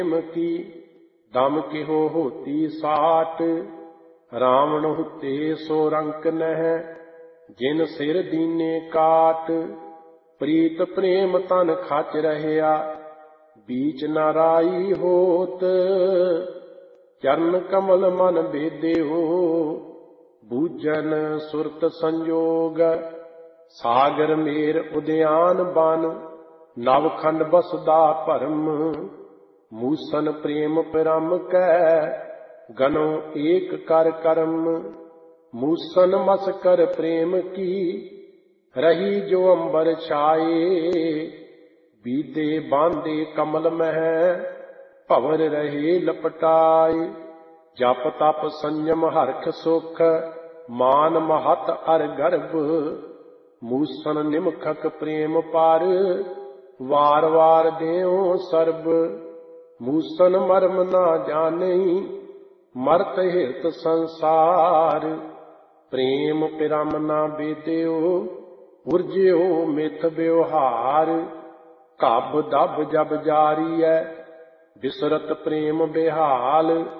की दम किहो होती साट। रावण हुते सो रंक नह जिन सिर दीने काट। प्रीत प्रेम तन खच रहया बीच न राई होत। चरण कमल मन बेदेहो बूझन सुरत संयोग। सागर मेर उद्यान बन नवखंड बसदा भरम। मूसन प्रेम परम कै गनो एक कर करम। मूसन मस कर प्रेम की रही जो अंबर छाए। बीदे बांधे कमल मह भंवर रहे लपटाए। जप तप संयम हरख सुख मान महत अर गर्भ। मूसन निमखक प्रेम पर वार वार देओ सर्ब। मूसन मर्म ना जाने मरत हित संसार। प्रेम पिरम ना बेदेओ उर्ज्यो मिथ व्यवहार। कब दब जब जारी है बिसरत प्रेम बेहाल।